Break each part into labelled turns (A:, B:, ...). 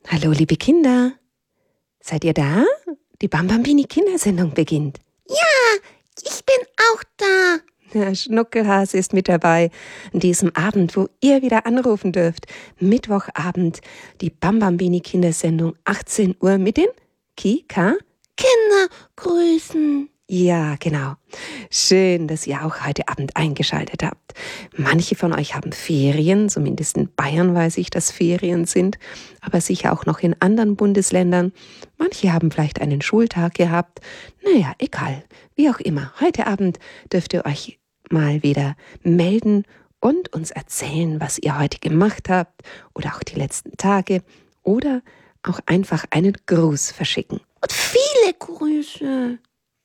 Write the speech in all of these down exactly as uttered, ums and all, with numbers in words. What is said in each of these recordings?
A: Hallo, liebe Kinder. Seid ihr da? Die Bambambini-Kindersendung beginnt.
B: Ja, ich bin auch da.
A: Der Schnuckelhase ist mit dabei an diesem Abend, wo ihr wieder anrufen dürft. Mittwochabend, die Bambambini-Kindersendung, achtzehn Uhr mit den Kika
B: Kindergrüßen.
A: Ja, genau. Schön, dass ihr auch heute Abend eingeschaltet habt. Manche von euch haben Ferien, zumindest in Bayern weiß ich, dass Ferien sind, aber sicher auch noch in anderen Bundesländern. Manche haben vielleicht einen Schultag gehabt. Naja, egal, wie auch immer. Heute Abend dürft ihr euch mal wieder melden und uns erzählen, was ihr heute gemacht habt oder auch die letzten Tage oder auch einfach einen Gruß verschicken.
B: Und viele Grüße.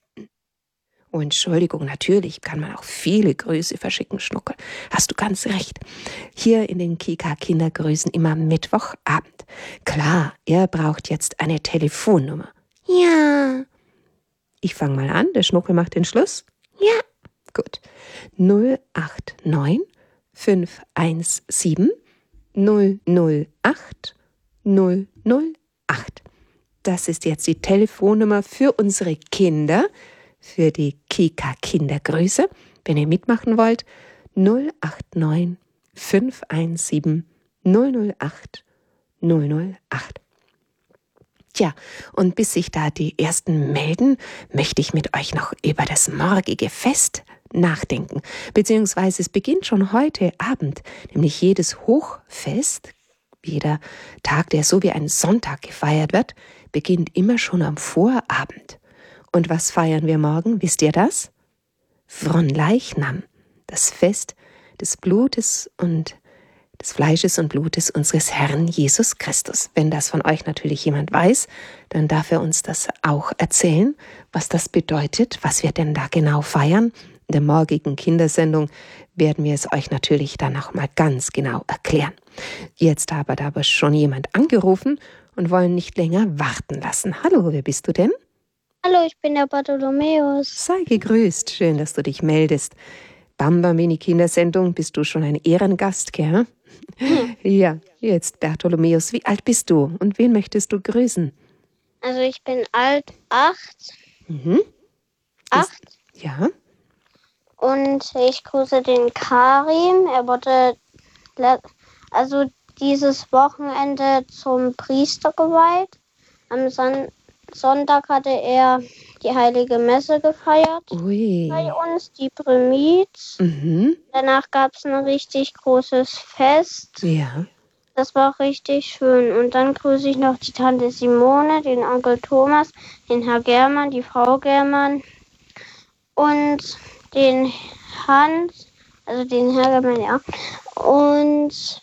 A: Oh, Entschuldigung, natürlich kann man auch viele Grüße verschicken, Schnuckel. Hast du ganz recht. Hier in den Kika Kindergrüßen immer Mittwochabend. Klar, ihr braucht jetzt eine Telefonnummer.
B: Ja.
A: Ich fange mal an, der Schnuckel macht den Schluss.
B: Ja.
A: Gut. null acht neun fünf eins sieben null null acht null null acht. Das ist jetzt die Telefonnummer für unsere Kinder, für die Kika Kindergrüße. Wenn ihr mitmachen wollt, null acht neun fünf eins sieben null null acht null null acht. Tja, und bis sich da die ersten melden, möchte ich mit euch noch über das morgige Fest nachdenken. Beziehungsweise es beginnt schon heute Abend, nämlich jedes Hochfest, jeder Tag, der so wie ein Sonntag gefeiert wird, beginnt immer schon am Vorabend. Und was feiern wir morgen? Wisst ihr das? Fronleichnam, das Fest des Blutes und des Fleisches und Blutes unseres Herrn Jesus Christus. Wenn das von euch natürlich jemand weiß, dann darf er uns das auch erzählen, was das bedeutet, was wir denn da genau feiern. In der morgigen Kindersendung werden wir es euch natürlich dann auch mal ganz genau erklären. Jetzt aber da aber schon jemand angerufen und wollen nicht länger warten lassen. Hallo, wer bist du denn?
C: Hallo, ich bin der Bartholomäus.
A: Sei gegrüßt, schön, dass du dich meldest. Bambambini-Kindersendung, bist du schon ein Ehrengast, gell? Hm. Ja, jetzt Bartholomäus, wie alt bist du und wen möchtest du grüßen?
C: Also ich bin alt, acht.
A: Mhm.
C: Acht.
A: Ist, ja.
C: Und ich grüße den Karim. Er wurde also dieses Wochenende zum Priester geweiht. Am Son- Sonntag hatte er die Heilige Messe gefeiert.
A: Ui.
C: Bei uns, die Primiz.
A: Mhm.
C: Danach gab es ein richtig großes Fest.
A: Ja.
C: Das war richtig schön. Und dann grüße ich noch die Tante Simone, den Onkel Thomas, den Herr Germann, die Frau Germann und den Hans, also den Herr Germann, ja. Und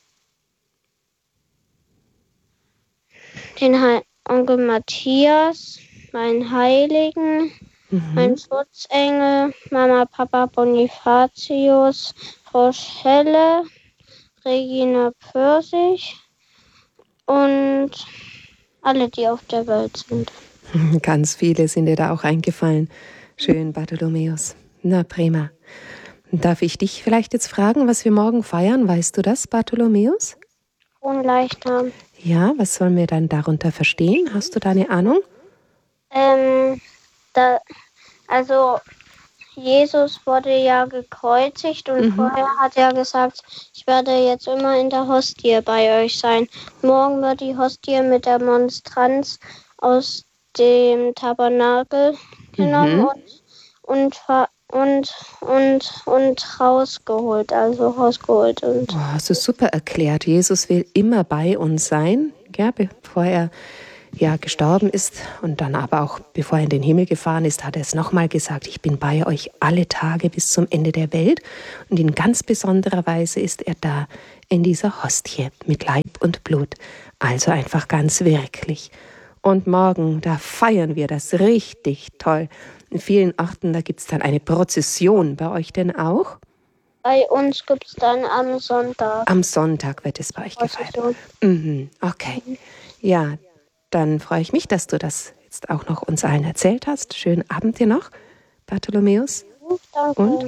C: den He- Onkel Matthias, meinen Heiligen, mhm. meinen Schutzengel, Mama, Papa Bonifatius, Frau Schelle, Regina Pfirsich und alle, die auf der Welt sind.
A: Ganz viele sind dir da auch eingefallen. Schön, Bartholomäus. Na, prima. Darf ich dich vielleicht jetzt fragen, was wir morgen feiern? Weißt du das, Bartholomäus?
C: Fronleichnam.
A: Ja, was sollen wir dann darunter verstehen? Hast du da eine Ahnung?
C: Ähm, da, also Jesus wurde ja gekreuzigt und mhm. vorher hat er gesagt, ich werde jetzt immer in der Hostie bei euch sein. Morgen wird die Hostie mit der Monstranz aus dem Tabernakel genommen mhm. und, und, und, und, und rausgeholt, also rausgeholt. Und
A: oh, hast du super erklärt. Jesus will immer bei uns sein, ja, bevor er ja, gestorben ist und dann aber auch, bevor er in den Himmel gefahren ist, hat er es nochmal gesagt, ich bin bei euch alle Tage bis zum Ende der Welt. Und in ganz besonderer Weise ist er da in dieser Hostie mit Leib und Blut. Also einfach ganz wirklich. Und morgen, da feiern wir das richtig toll. In vielen Orten, da gibt es dann eine Prozession. Bei euch denn auch?
C: Bei uns gibt es dann am Sonntag.
A: Am Sonntag wird es bei euch gefeiert. Mhm, okay. Ja, dann freue ich mich, dass du das jetzt auch noch uns allen erzählt hast. Schönen Abend dir noch, Bartholomäus.
C: Danke.
A: Und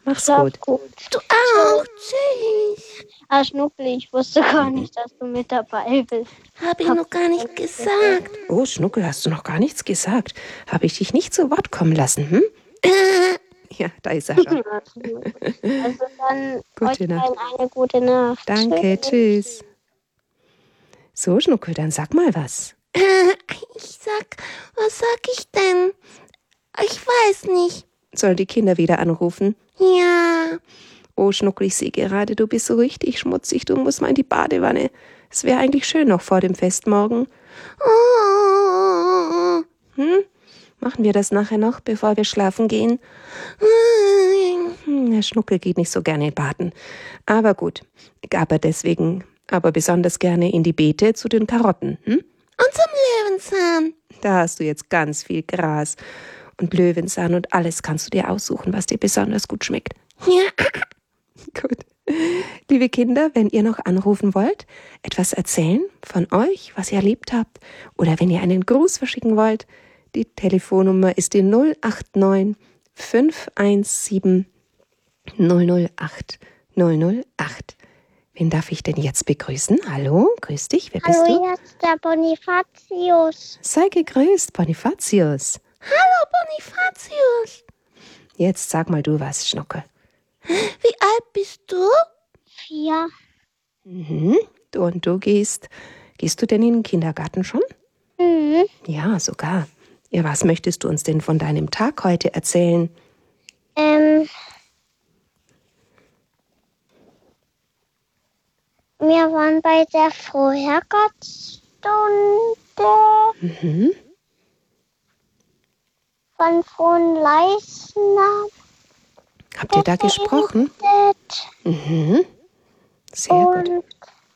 A: Mach's
C: Schlaf
A: gut.
C: gut.
B: Du auch. Tschüss.
C: Ah, Schnuckli, ich wusste gar nicht, dass du mit dabei bist.
B: Habe ich noch gar nicht gesagt.
A: Oh, Schnuckel, hast du noch gar nichts gesagt? Habe ich dich nicht zu Wort kommen lassen, hm?
B: Äh,
A: Ja, da ist er schon.
C: Also dann
A: Gute
C: euch
A: Nacht.
C: allen eine gute Nacht.
A: Danke, tschüss. So, Schnuckel, dann sag mal was.
B: äh, ich sag, was sag ich denn? Ich weiß nicht.
A: Sollen die Kinder wieder anrufen?
B: Ja.
A: Oh, Schnuckel, ich sehe gerade, du bist so richtig schmutzig, du musst mal in die Badewanne. Es wäre eigentlich schön noch vor dem Fest morgen.
B: Oh.
A: Hm? Machen wir das nachher noch, bevor wir schlafen gehen? Hm, der Schnuckel geht nicht so gerne baden. Aber gut, aber deswegen, aber besonders gerne in die Beete zu den Karotten. Hm?
B: Und zum Löwenzahn.
A: Da hast du jetzt ganz viel Gras und Löwenzahn und alles kannst du dir aussuchen, was dir besonders gut schmeckt.
B: Ja.
A: Gut. Liebe Kinder, wenn ihr noch anrufen wollt, etwas erzählen von euch, was ihr erlebt habt, oder wenn ihr einen Gruß verschicken wollt, die Telefonnummer ist die null acht neun fünf eins sieben null null acht null null acht. Wen darf ich denn jetzt begrüßen? Hallo, grüß dich, wer bist
C: Hallo,
A: du?
C: hier ist der Bonifatius.
A: Sei gegrüßt, Bonifatius.
B: Hallo, Bonifatius.
A: Jetzt sag mal du was, Schnuckel.
B: Wie alt bist du?
C: Vier.
A: Mhm. Du und du gehst, gehst du denn in den Kindergarten schon?
C: Mhm.
A: Ja, sogar. Ja, was möchtest du uns denn von deinem Tag heute erzählen?
C: Ähm, wir waren bei der Vorhergottstunde
A: Mhm.
C: von Frohnleisner.
A: Habt ihr da gesprochen? Mhm. Sehr gut.
C: Und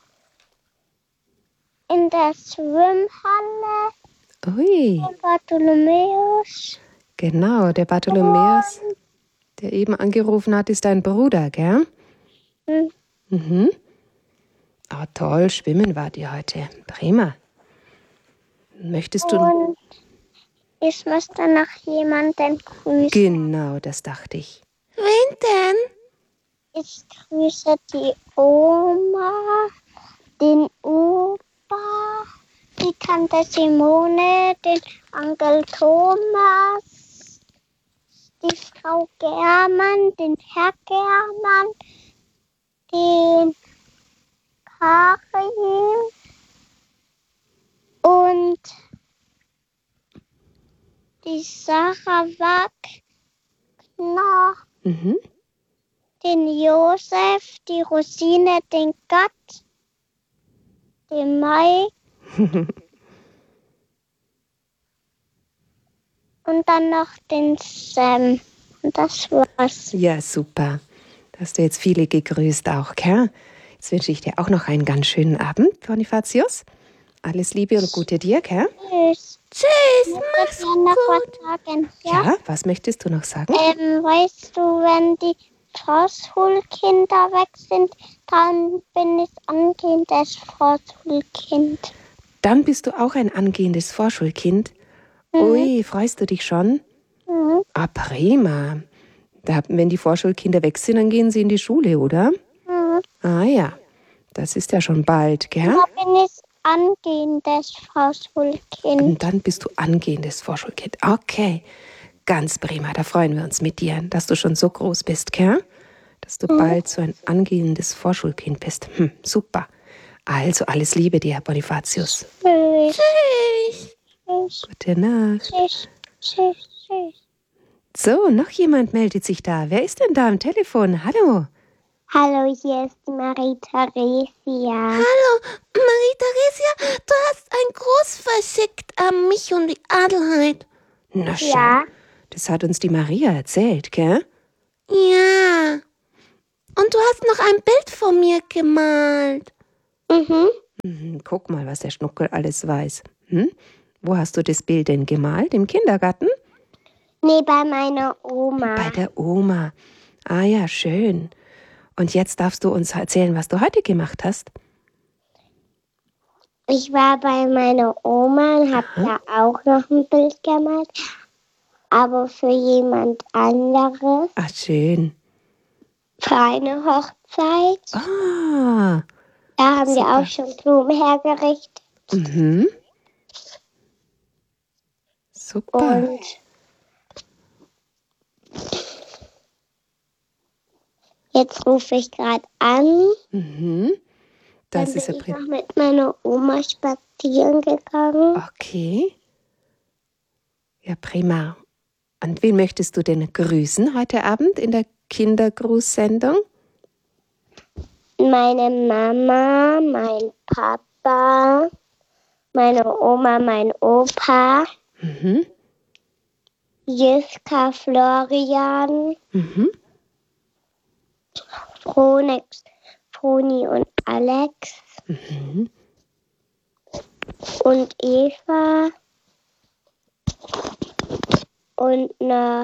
C: in der Schwimmhalle
A: Ui,
C: von Bartholomäus.
A: genau, der Bartholomäus, der eben angerufen hat, ist dein Bruder, gell?
C: Mhm.
A: Mhm. Ah, toll, schwimmen wart ihr heute. Prima. Möchtest du...
C: Und ich müsste noch jemanden grüßen.
A: Genau, das dachte ich.
B: Wen denn?
C: Ich grüße die Oma, den Opa, die Tante Simone, den Onkel Thomas, die Frau Germann, den Herr Germann, den Karin und die Sarah Wagner,
A: Mhm.
C: den Josef, die Rosine, den Gott, den Mai und dann noch den Sam. Und das war's.
A: Ja, super. Da hast du jetzt viele gegrüßt auch, gell? Jetzt wünsche ich dir auch noch einen ganz schönen Abend, Bonifatius. Alles Liebe und Gute dir, gell?
C: Tschüss.
B: Tschüss,
C: Ich
B: mach's
C: würde noch
B: gut.
C: was sagen. Ja?
A: Ja, was möchtest du noch sagen?
C: Ähm, weißt du, wenn die Vorschulkinder weg sind, dann bin ich angehendes Vorschulkind.
A: Dann bist du auch ein angehendes Vorschulkind. Ui, freust du dich schon?
C: Mhm.
A: Ah, prima. Da, wenn die Vorschulkinder weg sind, dann gehen sie in die Schule, oder?
C: Mhm.
A: Ah ja, das ist ja schon bald, gell?
C: Da bin ich angehendes Vorschulkind.
A: Und dann bist du angehendes Vorschulkind. Okay, ganz prima. Da freuen wir uns mit dir, dass du schon so groß bist, gell? Dass du bald so ein angehendes Vorschulkind bist. Hm, super. Also, alles Liebe dir, Bonifatius.
C: Tschüss.
B: Tschüss.
C: Tschüss.
A: Gute Nacht.
C: Tschüss. Tschüss. Tschüss.
A: So, noch jemand meldet sich da. Wer ist denn da am Telefon? Hallo.
C: Hallo, hier ist die Marie-Theresia.
B: Hallo, Marie-Theresia, du hast ein Gruß verschickt an mich und die Adelheid.
A: Na schau,
C: Ja.
A: das hat uns die Maria erzählt, gell?
B: Ja. Und du hast noch ein Bild von mir gemalt.
C: Mhm.
A: Mhm, guck mal, was der Schnuckel alles weiß. Hm? Wo hast du das Bild denn gemalt? Im Kindergarten?
C: Nee, bei meiner Oma.
A: Bei der Oma. Ah ja, schön. Und jetzt darfst du uns erzählen, was du heute gemacht hast.
C: Ich war bei meiner Oma und habe da auch noch ein Bild gemalt. Aber für jemand anderes.
A: Ach, schön.
C: Keine Hochzeit.
A: Ah,
C: Da haben wir
A: super.
C: auch schon Blumen hergerichtet.
A: Mhm. Super.
C: Und jetzt rufe ich gerade an.
A: Mhm.
C: Dann
A: Das
C: bin
A: ist ja
C: ich
A: prima.
C: noch mit meiner Oma spazieren gegangen.
A: Okay. Ja, prima. Und wen möchtest du denn grüßen heute Abend in der Kindergrußsendung?
C: Meine Mama, mein Papa, meine Oma, mein Opa,
A: Mhm.
C: Jiska, Florian,
A: Mhm.
C: Fronex, Froni und Alex
A: Mhm.
C: und Eva und noch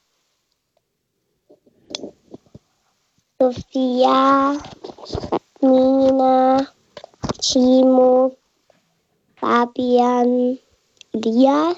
C: Sophia, Nina, Timo, Fabian, Elias.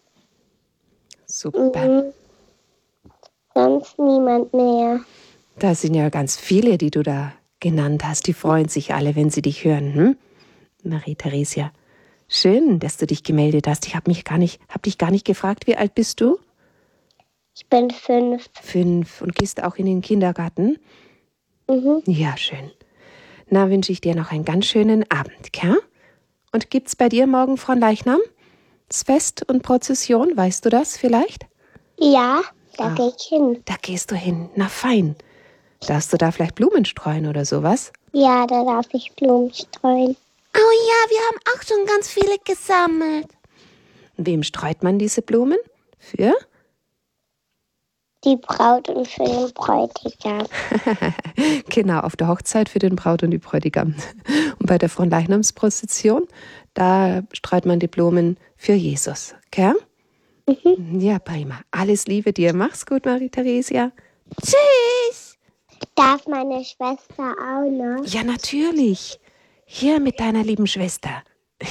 A: Super.
C: Mhm. Sonst niemand mehr.
A: Da sind ja ganz viele, die du da genannt hast. Die freuen sich alle, wenn sie dich hören. Hm? Marie-Theresia, schön, dass du dich gemeldet hast. Ich habe mich gar nicht, hab dich gar nicht gefragt, wie alt bist du?
C: Ich bin fünf.
A: Fünf und gehst auch in den Kindergarten?
C: Mhm.
A: Ja, schön. Na, wünsche ich dir noch einen ganz schönen Abend, gell? Und gibt's bei dir morgen Fronleichnam? Das Fest und Prozession, weißt du das vielleicht?
C: Ja, da
A: Ah.
C: gehe ich hin.
A: Da gehst du hin. Na fein. Darfst du da vielleicht Blumen streuen oder sowas?
C: Ja, da darf ich Blumen streuen.
B: Oh ja, wir haben auch schon ganz viele gesammelt.
A: Wem streut man diese Blumen? Für?
C: Die Braut und für den Bräutigam.
A: Genau, auf der Hochzeit für den Braut und die Bräutigam. Und bei der Fronleichnamsprozession, da streut man die Blumen für Jesus. Gell?
C: Mhm.
A: Ja, prima. Alles Liebe dir. Mach's gut, Marie-Theresia.
B: Tschüss.
C: Darf meine Schwester auch noch?
A: Ja, natürlich. Hier mit deiner lieben Schwester.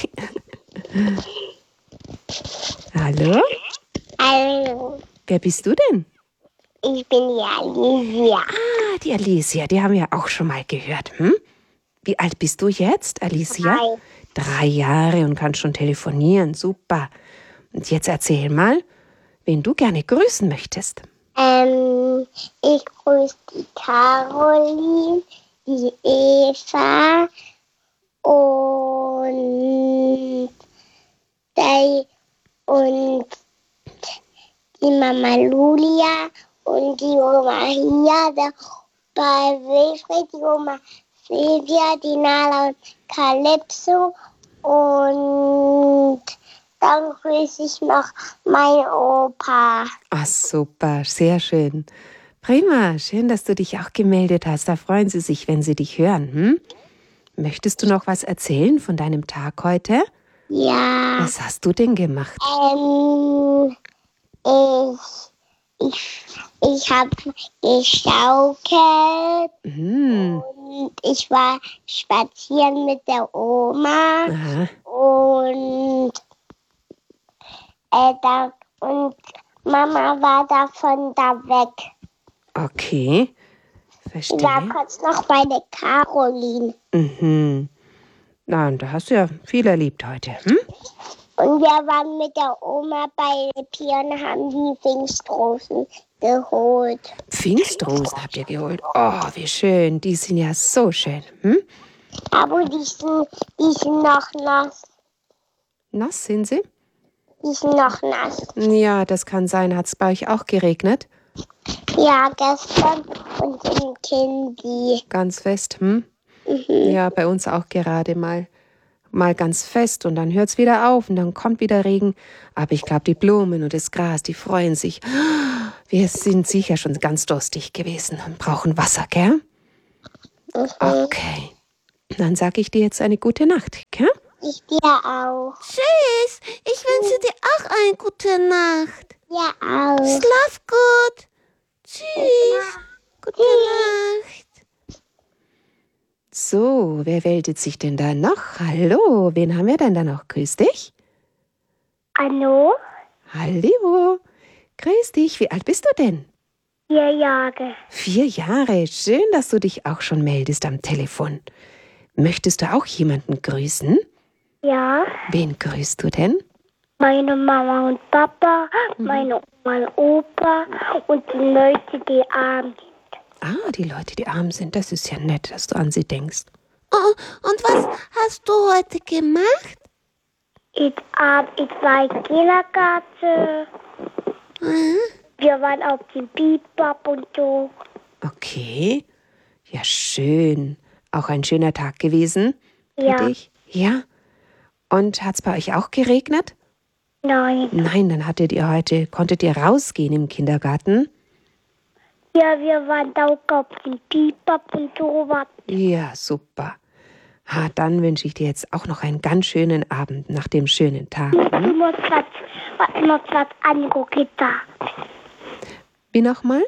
A: Hallo?
C: Also,
A: Wer bist du denn?
C: ich bin die Alicia.
A: Ah, die Alicia, die haben wir auch schon mal gehört. Hm? Wie alt bist du jetzt, Alicia?
C: Drei.
A: Drei Jahre und kannst schon telefonieren. Super. Und jetzt erzähl mal, wen du gerne grüßen möchtest.
C: Ähm, ich grüße die Caroline, die Eva und die, und die Mama Lulia und die Oma Hia, der bei Wilfried, die Oma Silvia, die Nala und Calypso und dann grüße ich noch meinen Opa.
A: Ah, super, sehr schön. Prima, schön, dass du dich auch gemeldet hast. Da freuen sie sich, wenn sie dich hören. Hm? Möchtest du noch was erzählen von deinem Tag heute?
C: Ja,
A: Was hast du denn gemacht?
C: ähm, ich, ich, ich habe geschaukelt
A: Hm.
C: und ich war spazieren mit der Oma
A: Aha.
C: und, äh, da, und Mama war davon da weg.
A: Okay,
C: Ich war
A: verstehe.
C: kurz noch bei der Caroline.
A: Mhm. Na, und da hast du ja viel erlebt heute. Hm?
C: Und wir waren mit der Oma bei Pier und haben die Pfingstrosen geholt.
A: Pfingstrosen habt ihr geholt. Oh, wie schön. Die sind ja so schön. Hm?
C: Aber die sind, die sind noch nass.
A: Nass sind sie?
C: Die sind noch nass.
A: Ja, das kann sein. Hat es bei euch auch geregnet?
C: Ja, gestern und im Kindi.
A: Ganz fest, hm?
C: Mhm.
A: Ja, bei uns auch gerade mal, mal ganz fest und dann hört es wieder auf und dann kommt wieder Regen. Aber ich glaube, die Blumen und das Gras, die freuen sich. Wir sind sicher schon ganz durstig gewesen und brauchen Wasser, gell?
C: Mhm.
A: Okay. Dann sage ich dir jetzt eine gute Nacht, gell?
C: Ich dir auch.
B: Tschüss. Ich wünsche dir auch eine gute Nacht.
C: Ja auch.
B: Schlaf gut. Tschüss. Gute Nacht.
A: So, wer meldet sich denn da noch? Hallo, wen haben wir denn da noch? Grüß dich.
C: Hallo?
A: Hallo. Grüß dich. Wie alt bist du denn?
C: Vier Jahre.
A: Vier Jahre. Schön, dass du dich auch schon meldest am Telefon. Möchtest du auch jemanden grüßen?
C: Ja.
A: Wen grüßt du denn?
C: Meine Mama und Papa, mhm. meine Oma und Opa und die Leute, die arm sind.
A: Ah, die Leute, die arm sind. Das ist ja nett, dass du an sie denkst.
B: Oh, und was hast du heute gemacht?
C: Ich, äh, ich war im Kindergarten.
B: Mhm.
C: Wir waren auf dem Bebop und so.
A: Okay. Ja, schön. Auch ein schöner Tag gewesen für
C: Ja.
A: dich? Ja. Und hat es bei euch auch geregnet?
C: Nein.
A: Nein, dann hattet ihr heute, konntet ihr rausgehen im Kindergarten?
C: Ja, wir waren auch auf dem Bebop und so was.
A: Ja, super. Ha, dann wünsche ich dir jetzt auch noch einen ganz schönen Abend nach dem schönen Tag.
C: Du
A: Hm?
C: musst was, was, musst was angucken da.
A: Wie nochmal?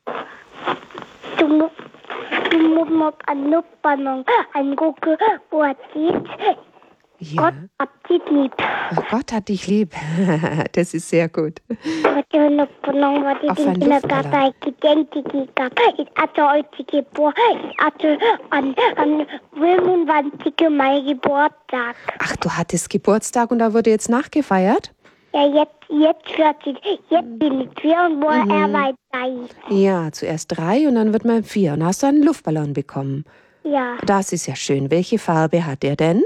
C: Du musst, du musst einen Luftballon angucken, wo er steht.
A: Ja.
C: Gott hat dich lieb.
A: Oh, Gott hat dich lieb. Das ist sehr gut.
C: Mit dem Luftballon, was ich
A: Auf
C: im
A: einen
C: Kindergarten
A: Luftballon.
C: Gedenke gehabt. Ich hatte heute Geburt. Ich hatte an, an fünfundzwanzigsten Mai Geburtstag.
A: Ach, du hattest Geburtstag und da wurde jetzt nachgefeiert?
C: Ja, jetzt, jetzt vierzig. Jetzt bin ich vier und wo
A: Mhm.
C: er war drei.
A: Ja, zuerst drei und dann wird man vier. Und hast du einen Luftballon bekommen.
C: Ja.
A: Das ist ja schön. Welche Farbe hat er denn?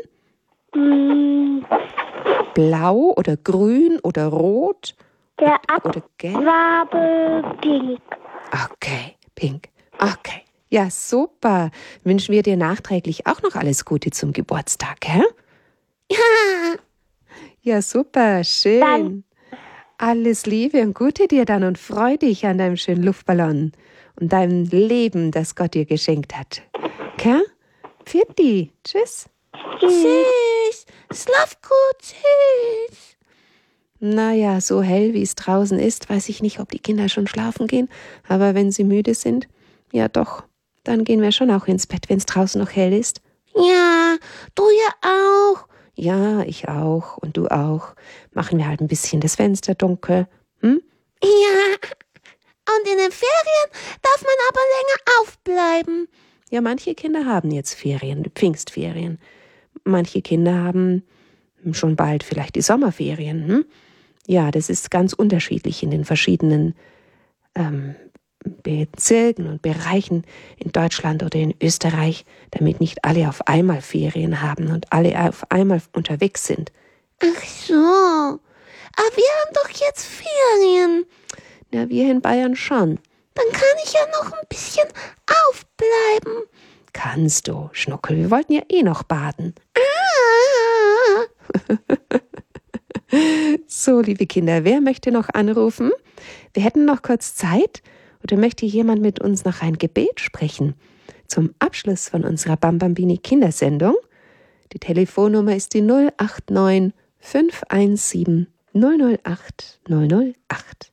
C: Mm,
A: Blau oder grün oder rot
C: der
A: oder gelb?
C: Abfarbe pink.
A: Okay, pink. Okay. Ja, super. Wünschen wir dir nachträglich auch noch alles Gute zum Geburtstag, hä?
B: Ja.
A: Ja, super. Schön.
C: Dann-
A: Alles Liebe und Gute dir dann und freu dich an deinem schönen Luftballon und deinem Leben, das Gott dir geschenkt hat. Okay? Pfiat. Tschüss.
B: Tschüss. Schlaf gut. Tschüss.
A: Naja, so hell wie es draußen ist, weiß ich nicht, ob die Kinder schon schlafen gehen. Aber wenn sie müde sind, ja doch, dann gehen wir schon auch ins Bett, wenn es draußen noch hell ist.
B: Ja, du ja auch.
A: Ja, ich auch und du auch. Machen wir halt ein bisschen das Fenster dunkel. Hm?
B: Ja. Und in den Ferien darf man aber länger aufbleiben.
A: Ja, manche Kinder haben jetzt Ferien, Pfingstferien. Manche Kinder haben schon bald vielleicht die Sommerferien. Hm? Ja, das ist ganz unterschiedlich in den verschiedenen ähm, Bezirken und Bereichen in Deutschland oder in Österreich, damit nicht alle auf einmal Ferien haben und alle auf einmal unterwegs sind.
B: Ach so. Aber wir haben doch jetzt Ferien.
A: Na, wir in Bayern schon.
B: Dann kann ich ja noch ein bisschen aufbleiben.
A: Kannst du, Schnuckel, wir wollten ja eh noch baden.
B: Ah.
A: So, liebe Kinder, wer möchte noch anrufen? Wir hätten noch kurz Zeit. Oder möchte jemand mit uns noch ein Gebet sprechen? Zum Abschluss von unserer Bambambini Kindersendung. Die Telefonnummer ist die null acht neun fünf eins sieben null null acht null null acht.